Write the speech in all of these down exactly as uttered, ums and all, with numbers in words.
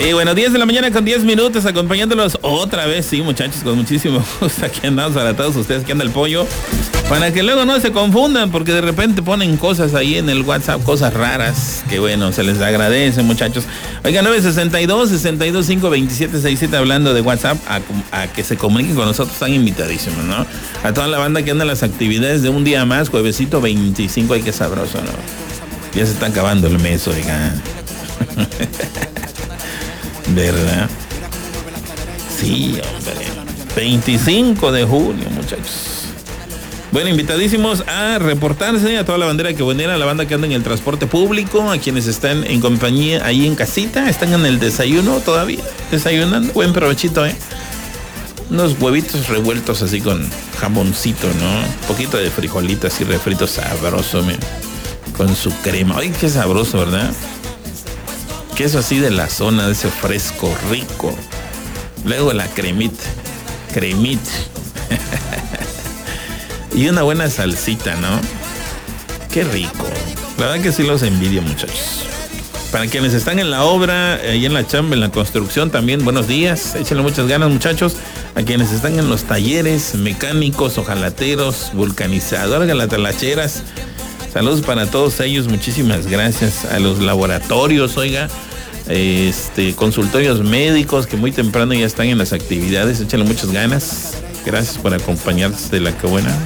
Y bueno, diez de la mañana con diez minutos, acompañándolos otra vez, sí, muchachos, con muchísimo gusto. Aquí andamos para todos ustedes, que anda el pollo. Para que luego no se confundan, porque de repente ponen cosas ahí en el WhatsApp, cosas raras, que bueno, se les agradece, muchachos. Oiga, nueve sesenta y dos, sesenta y dos, cinco, veintisiete, sesenta y siete, hablando de WhatsApp, a, a que se comuniquen con nosotros, están invitadísimos, ¿no? A toda la banda que anda en las actividades de un día más, juevesito veinticinco, ay, qué sabroso, ¿no? Ya se está acabando el mes, oiga. ¿Verdad? Sí, hombre. veinticinco de junio, muchachos. Bueno, invitadísimos a reportarse, a toda la bandera que venera, a la banda que anda en el transporte público, a quienes están en compañía ahí en casita, están en el desayuno todavía, desayunando. Buen provechito, ¿eh? Unos huevitos revueltos así con jamoncito, ¿no? Un poquito de frijolitas y refrito sabroso, ¿me? Con su crema. Ay, qué sabroso, ¿verdad? Queso así de la zona, de ese fresco rico. Luego la cremita. Cremita. Y una buena salsita, ¿no? Qué rico. La verdad que sí los envidio, muchachos. Para quienes están en la obra, ahí en la chamba, en la construcción también, buenos días. Échenle muchas ganas, muchachos. A quienes están en los talleres, mecánicos, hojalateros, vulcanizadores, galatalacheras. Saludos para todos ellos, muchísimas gracias. A los laboratorios, oiga, este, consultorios médicos que muy temprano ya están en las actividades, échenle muchas ganas. Gracias por acompañarnos de la que buena.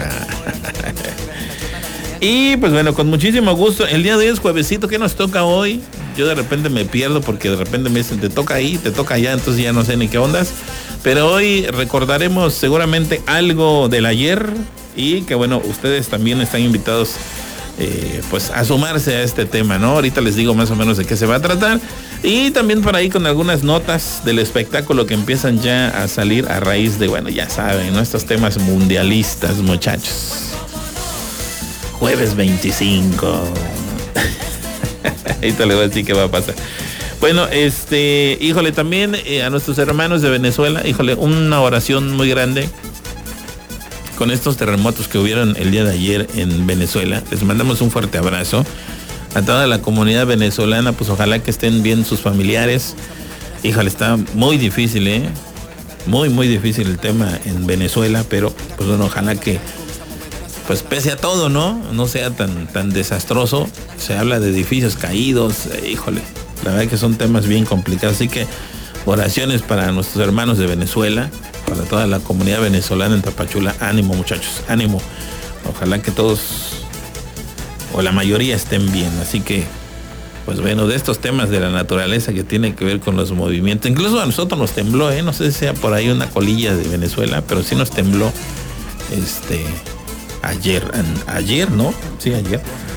Y pues bueno, con muchísimo gusto. El día de hoy es juevesito, ¿qué nos toca hoy? Yo de repente me pierdo porque de repente me dicen, te toca ahí, te toca allá, entonces ya no sé ni qué ondas. Pero hoy recordaremos seguramente algo del ayer y que bueno, ustedes también están invitados Eh, pues a sumarse a este tema, ¿no? Ahorita les digo más o menos de qué se va a tratar. Y también por ahí con algunas notas del espectáculo que empiezan ya a salir a raíz de, bueno, ya saben, ¿no? Estos temas mundialistas, muchachos. Jueves veinticinco. Ahorita le voy a decir qué va a pasar. Bueno, este, híjole, también eh, a nuestros hermanos de Venezuela, híjole, una oración muy grande. Con estos terremotos que hubieron el día de ayer en Venezuela, les mandamos un fuerte abrazo a toda la comunidad venezolana, pues ojalá que estén bien sus familiares. Híjole, está muy difícil, ¿eh? Muy, muy difícil el tema en Venezuela, pero pues bueno, ojalá que, pues pese a todo, ¿no? No sea tan, tan desastroso. Se habla de edificios caídos, eh, híjole, la verdad que son temas bien complicados, así que oraciones para nuestros hermanos de Venezuela, para toda la comunidad venezolana en Tapachula. Ánimo, muchachos, ánimo. Ojalá que todos o la mayoría estén bien. Así que, pues bueno, de estos temas de la naturaleza que tienen que ver con los movimientos. Incluso a nosotros nos tembló, ¿eh? No sé si sea por ahí una colilla de Venezuela, pero sí nos tembló este ayer. Ayer, ¿no? Sí, ayer.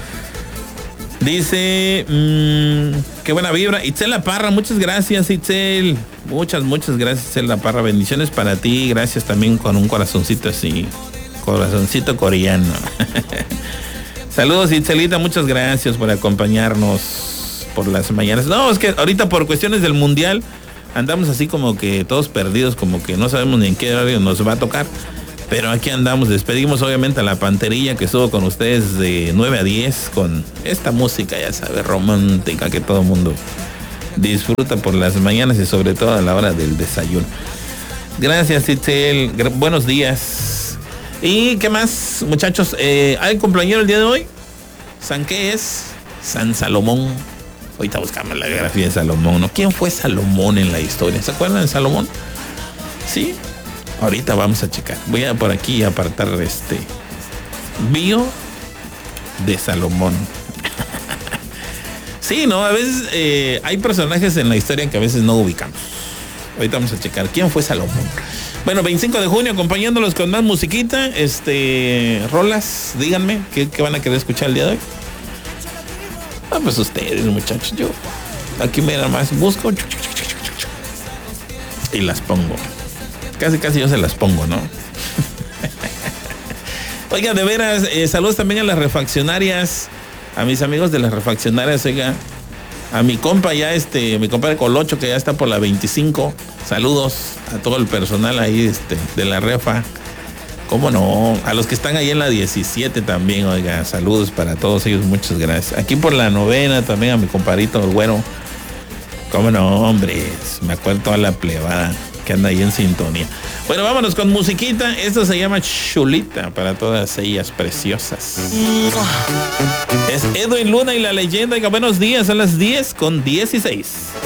Dice, mmm, qué buena vibra. Itzel La Parra, muchas gracias, Itzel. Muchas, muchas gracias, Itzel La Parra. Bendiciones para ti. Gracias también con un corazoncito así. Corazoncito coreano. Saludos, Itzelita. Muchas gracias por acompañarnos por las mañanas. No, es que ahorita por cuestiones del mundial andamos así como que todos perdidos, como que no sabemos ni en qué horario nos va a tocar. Pero aquí andamos, despedimos obviamente a la Panterilla que estuvo con ustedes de nueve a diez con esta música, ya sabes, romántica que todo el mundo disfruta por las mañanas y sobre todo a la hora del desayuno. Gracias, Itzel, buenos días. ¿Y qué más, muchachos? Eh, ¿Hay cumpleañero el día de hoy? ¿San qué es? San Salomón. Ahorita buscamos la biografía de Salomón, ¿no? ¿Quién fue Salomón en la historia? ¿Se acuerdan de Salomón? Sí. Ahorita vamos a checar. Voy a por aquí apartar este bio de Salomón. Sí, no, a veces eh, hay personajes en la historia que a veces no ubicamos. Ahorita vamos a checar quién fue Salomón. Bueno, veinticinco de junio, acompañándolos con más musiquita. Este, rolas, díganme qué, qué van a querer escuchar el día de hoy. Ah, pues ustedes, muchachos. Yo aquí me nada más busco y las pongo. Casi, casi yo se las pongo, ¿no? Oiga, de veras, eh, saludos también a las refaccionarias, a mis amigos de las refaccionarias, oiga, a mi compa ya, este, mi compa de Colocho, que ya está por la veinticinco. Saludos a todo el personal ahí, este, de la refa. ¿Cómo no? A los que están ahí en la diecisiete también, oiga, saludos para todos ellos, muchas gracias. Aquí por la novena también a mi compadrito, el güero, cómo no, hombre. Me acuerdo toda la plebada que anda ahí en sintonía. Bueno, vámonos con musiquita. Esto se llama Chulita para todas ellas preciosas. Es Edwin Luna y la leyenda. Y buenos días, a las diez con dieciséis.